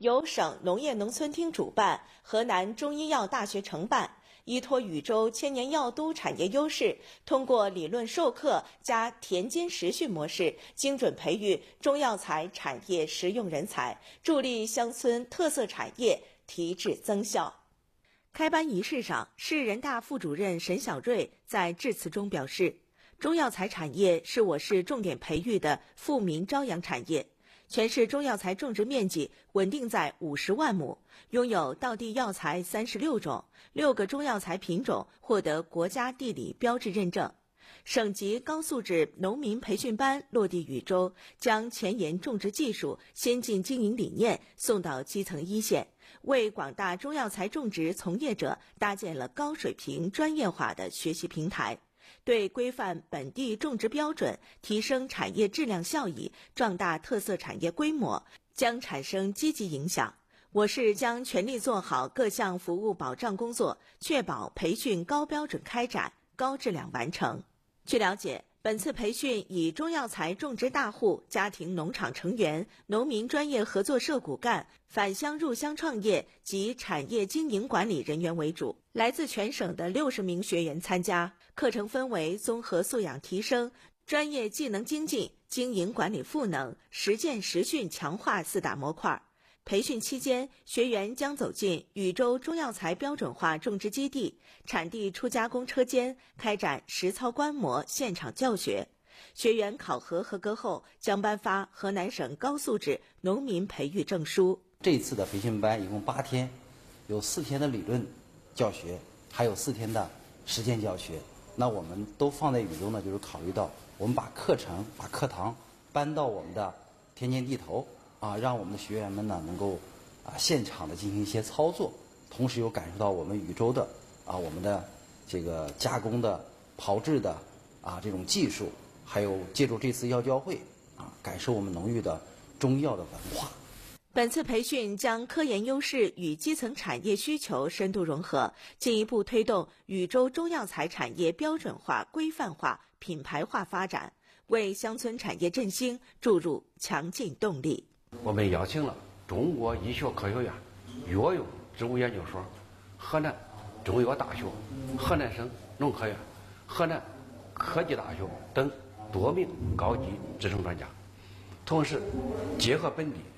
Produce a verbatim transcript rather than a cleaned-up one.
由省农业农村厅主办，河南中医药大学承办，依托禹州千年药都产业优势，通过理论授课加田间实训模式，精准培育中药材产业实用人才，助力乡村特色产业提质增效。开班仪式上，市人大副主任沈晓瑞在致辞中表示，中药材产业是我市重点培育的富民朝阳产业。全市中药材种植面积稳定在五十万亩，拥有道地药材三十六种，六个中药材品种获得国家地理标志认证。省级高素质农民培训班落地禹州，将前沿种植技术、先进经营理念送到基层一线，为广大中药材种植从业者搭建了高水平专业化的学习平台。对规范本地种植标准、提升产业质量效益、壮大特色产业规模将产生积极影响。我市将全力做好各项服务保障工作，确保培训高标准开展、高质量完成。据了解，本次培训以中药材种植大户、家庭农场成员、农民专业合作社骨干、返乡入乡创业及产业经营管理人员为主，来自全省的六十名学员参加。课程分为综合素养提升、专业技能精进、经营管理赋能、实践实训强化四大模块。培训期间，学员将走进禹州中药材标准化种植基地、产地初加工车间，开展实操观摩、现场教学。学员考核合格后，将颁发河南省高素质农民培育证书。 这次的培训班一共八天，有四天的理论教学，还有四天的实践教学。那我们都放在禹州呢，就是考虑到我们把课程、把课堂搬到我们的田间地头。啊，让我们的学员们呢能够啊现场的进行一些操作，同时又感受到我们禹州的啊我们的这个加工的、炮制的啊这种技术，还有借助这次药教会啊，感受我们浓郁的中药的文化。 本次培训将科研优势与基层产业需求深度融合，进一步推动禹州中药材产业标准化、规范化、品牌化发展，为乡村产业振兴注入强劲动力。 我们邀请了中国医学科学院药用植物研究所、河南中药大学、河南省农科院、河南科技大学等多名高级资深专家，同时结合本地